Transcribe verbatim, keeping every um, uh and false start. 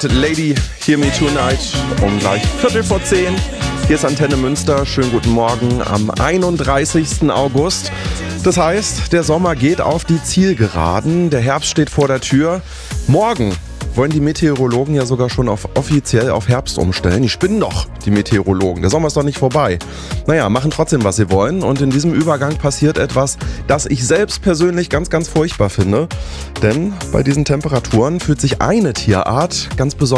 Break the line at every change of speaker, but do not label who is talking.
mit Lady Hear Me Tonight um gleich Viertel vor zehn. Hier ist Antenne Münster. Schönen guten Morgen am einunddreißigsten August. Das heißt, der Sommer geht auf die Zielgeraden. Der Herbst steht vor der Tür. Morgen wollen die Meteorologen ja sogar schon auf, offiziell auf Herbst umstellen. Die spinnen doch, die Meteorologen. Der Sommer ist doch nicht vorbei. Naja, machen trotzdem, was sie wollen. Und in diesem Übergang passiert etwas, das ich selbst persönlich ganz, ganz furchtbar finde. Denn bei diesen Temperaturen fühlt sich eine Tierart ganz besonders